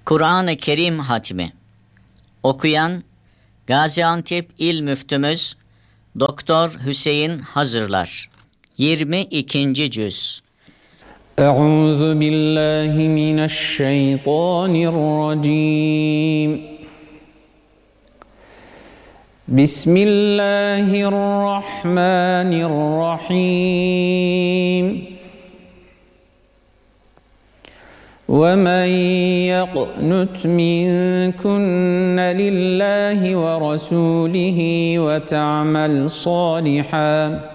Kur'an-ı Kerim hatmi. Okuyan Gaziantep İl Müftümüz Doktor Hüseyin Hazırlar. 22. cüz. Euzu billahi mineşşeytanirracim. Bismillahirrahmanirrahim. وَمَنْ يَقْنُتْ مِنْكُنَّ لِلَّهِ وَرَسُولِهِ وَتَعْمَلْ صَالِحًا